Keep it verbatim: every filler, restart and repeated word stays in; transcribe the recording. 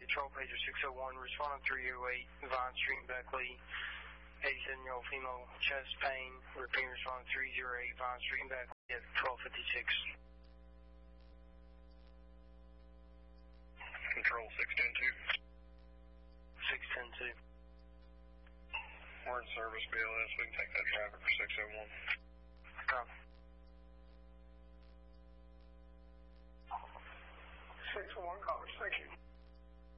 Control pager six oh one, responding three oh eight, Vine Street, Beckley. eighty-seven-year-old female, chest pain, repeating responding three oh eight, Vine Street, Beckley at twelve fifty-six. Control six ten two. six ten two. We're in service, B L S. We can take that driver for six oh one.